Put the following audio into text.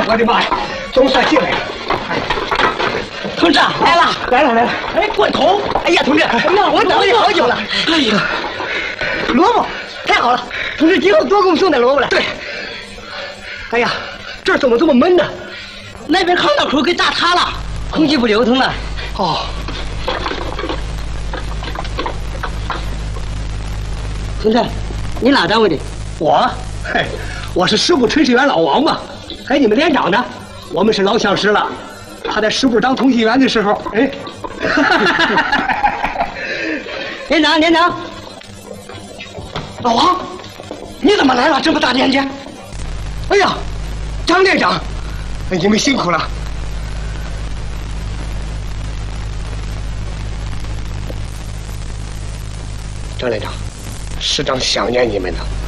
我的妈呀，总算进来了。 同志来了， 来了！ 哎，棍头！哎呀，同志，哎呀，我等了你好久了。哎呀，萝卜，太好了！同志今后多给我们送点萝卜来。对。 哎呀，这儿怎么这么闷呢？ 那边炕道口给炸塌了，空气不流通了。 哦。 同志，你哪单位的？ 我，嘿，我是师部炊事员老王嘛。哎，你们连长呢？我们是老相识了。他在师部当通信员的时候，哎， 连长， 老王，你怎么来了？这么大年纪？哎呀，张连长，你们辛苦了。张连长，师长想念你们呢。